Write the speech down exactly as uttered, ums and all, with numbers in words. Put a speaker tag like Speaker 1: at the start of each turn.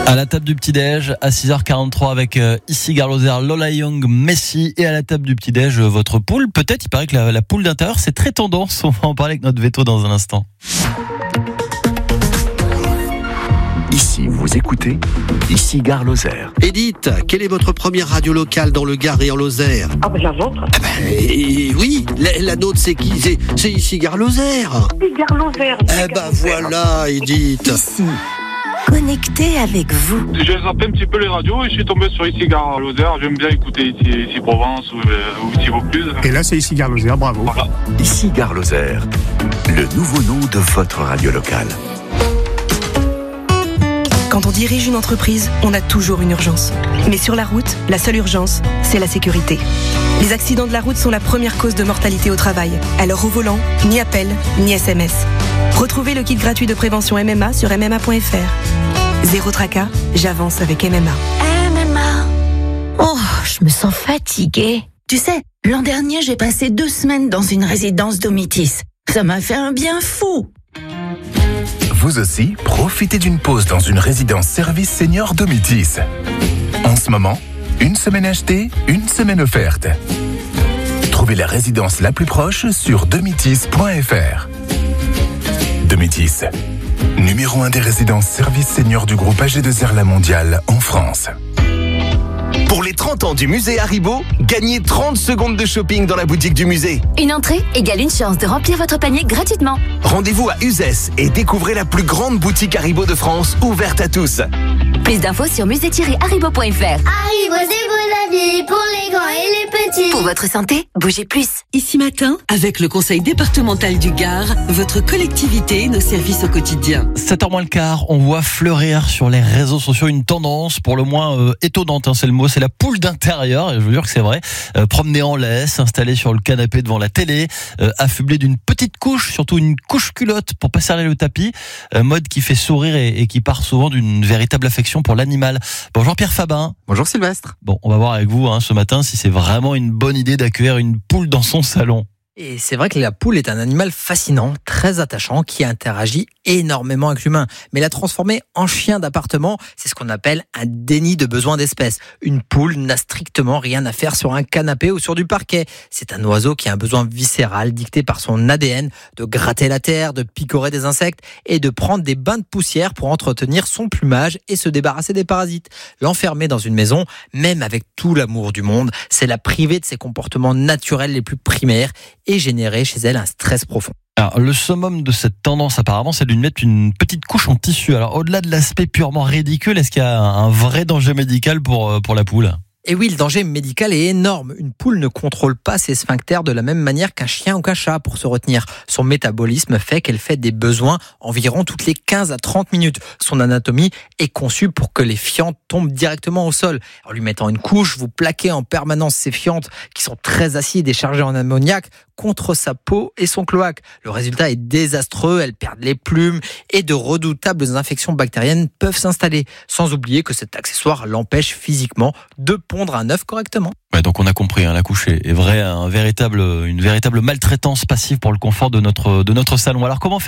Speaker 1: À la table du petit-déj, à six heures quarante-trois avec euh, ici Gare Lozère, Lola Young, Messi. Et à la table du petit-déj, euh, votre poule. Peut-être, il paraît que la, la poule d'intérieur, c'est très tendance. On va en parler avec notre veto dans un instant.
Speaker 2: Ici, vous écoutez, ici Gare Lozère.
Speaker 3: Edith, quelle est votre première radio locale dans le Gard et en Lozère?
Speaker 4: Ah ben la vôtre.
Speaker 3: Ah ben, et, oui, la, la nôtre c'est qui? C'est, c'est ici Gare Lozère.
Speaker 4: C'est Gare Lozère.
Speaker 3: Eh ben voilà, Edith.
Speaker 5: Ici, connecté avec vous.
Speaker 6: J'ai zappé un petit peu les radios et je suis tombé sur ici Gare Lozère. J'aime bien écouter ici, ici Provence ou, euh, ou ici Vaucluse.
Speaker 7: Et là, c'est ici Gare Lozère, bravo.
Speaker 6: Voilà.
Speaker 2: Ici Gare Lozère, le nouveau nom de votre radio locale.
Speaker 8: Quand on dirige une entreprise, on a toujours une urgence. Mais sur la route, la seule urgence, c'est la sécurité. Les accidents de la route sont la première cause de mortalité au travail. Alors au volant, ni appel, ni S M S. Retrouvez le kit gratuit de prévention M M A sur m m a point f r. Zéro tracas, j'avance avec M M A.
Speaker 5: M M A. Oh, je me sens fatiguée. Tu sais, l'an dernier, j'ai passé deux semaines dans une résidence Domitis. Ça m'a fait un bien fou.
Speaker 9: Vous aussi, profitez d'une pause dans une résidence service senior Domitis. En ce moment, une semaine achetée, une semaine offerte. Trouvez la résidence la plus proche sur domitis point f r. Domitis, numéro un des résidences service senior du groupe A G deux R La Mondiale en France.
Speaker 10: Pour les trente ans du musée Haribo, gagnez trente secondes de shopping dans la boutique du musée.
Speaker 11: Une entrée égale une chance de remplir votre panier gratuitement.
Speaker 10: Rendez-vous à Uzès et découvrez la plus grande boutique Haribo de France, ouverte à tous.
Speaker 11: Plus d'infos sur musée tiret haribo point f r.
Speaker 12: Haribo, c'est pour la vie, pour les grands et les petits.
Speaker 11: Pour votre santé, bougez plus.
Speaker 13: Ici matin, avec le conseil départemental du Gard, votre collectivité, nos services au quotidien.
Speaker 1: sept heures moins le quart, on voit fleurir sur les réseaux sociaux une tendance pour le moins euh, étonnante, hein, c'est le mot, c'est la poule d'intérieur, et je vous jure que c'est vrai. Euh, promener en laisse, installé sur le canapé devant la télé, euh, affublé d'une petite couche, surtout une couche culotte pour pas serrer le tapis, euh, mode qui fait sourire et, et qui part souvent d'une véritable affection pour l'animal. Bonjour Pierre Fabin.
Speaker 14: Bonjour Sylvestre.
Speaker 1: Bon, on va voir avec vous hein, ce matin si c'est vraiment une bonne idée d'accueillir une poule dans son salon.
Speaker 14: Et c'est vrai que la poule est un animal fascinant, très attachant, qui interagit énormément avec l'humain. Mais la transformer en chien d'appartement, c'est ce qu'on appelle un déni de besoin d'espèce. Une poule n'a strictement rien à faire sur un canapé ou sur du parquet. C'est un oiseau qui a un besoin viscéral, dicté par son A D N, de gratter la terre, de picorer des insectes et de prendre des bains de poussière pour entretenir son plumage et se débarrasser des parasites. L'enfermer dans une maison, même avec tout l'amour du monde, c'est la priver de ses comportements naturels les plus primaires et générer chez elle un stress profond.
Speaker 1: Alors, le summum de cette tendance apparemment, c'est de lui mettre une petite couche en tissu. Alors au-delà de l'aspect purement ridicule, est-ce qu'il y a un vrai danger médical pour, pour la poule ?
Speaker 14: Et oui, le danger médical est énorme. Une poule ne contrôle pas ses sphincters de la même manière qu'un chien ou qu'un chat pour se retenir. Son métabolisme fait qu'elle fait des besoins environ toutes les quinze à trente minutes. Son anatomie est conçue pour que les fientes tombent directement au sol. En lui mettant une couche, vous plaquez en permanence ces fientes qui sont très acides et chargées en ammoniac contre sa peau et son cloaque. Le résultat est désastreux, elles perdent les plumes et de redoutables infections bactériennes peuvent s'installer. Sans oublier que cet accessoire l'empêche physiquement de pondre un œuf correctement.
Speaker 1: Ouais, donc on a compris, hein, la couche est, est vrai, un véritable, une véritable maltraitance passive pour le confort de notre, de notre salon. Alors comment faire